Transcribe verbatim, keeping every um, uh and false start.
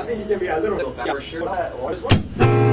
think he can be a little bit for sure. What is one?